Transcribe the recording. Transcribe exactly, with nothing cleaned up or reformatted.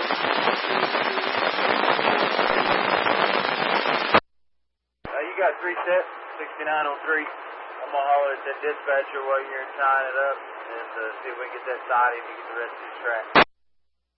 Uh, you got three sets, sixty-nine oh three. I'm going to holler at that dispatcher while you're tying it up and uh, see if we can get that siding to get the rest of this track.